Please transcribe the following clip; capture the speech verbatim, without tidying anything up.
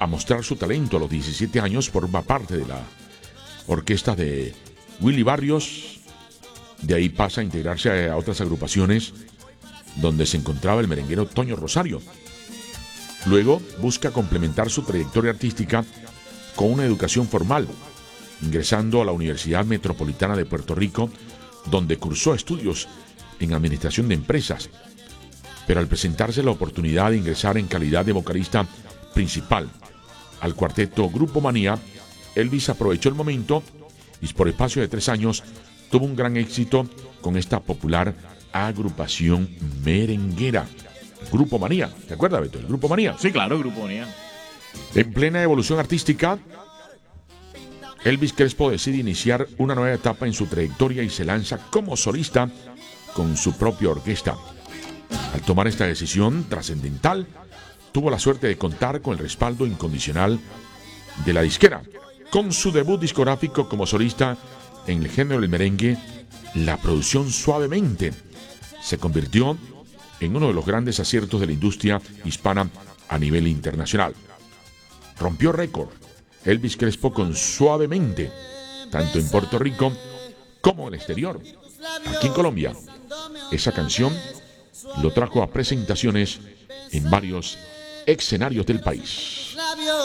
a mostrar su talento a los diecisiete años, forma parte de la orquesta de Willy Barrios. De ahí pasa a integrarse a otras agrupaciones donde se encontraba el merenguero Toño Rosario. Luego busca complementar su trayectoria artística con una educación formal, ingresando a la Universidad Metropolitana de Puerto Rico, donde cursó estudios en administración de empresas. Pero al presentarse la oportunidad de ingresar en calidad de vocalista principal al cuarteto Grupo Manía, Elvis aprovechó el momento y por espacio de tres años tuvo un gran éxito con esta popular agrupación merenguera. Grupo Manía, ¿te acuerdas, Beto? El Grupo Manía. Sí, claro, Grupo Manía. En plena evolución artística, Elvis Crespo decide iniciar una nueva etapa en su trayectoria y se lanza como solista con su propia orquesta. Al tomar esta decisión trascendental, tuvo la suerte de contar con el respaldo incondicional de la disquera. Con su debut discográfico como solista en el género del merengue, la producción Suavemente se convirtió en uno de los grandes aciertos de la industria hispana a nivel internacional. Rompió récord Elvis Crespo con Suavemente, tanto en Puerto Rico como en el exterior. Aquí en Colombia, esa canción lo trajo a presentaciones en varios escenarios del país.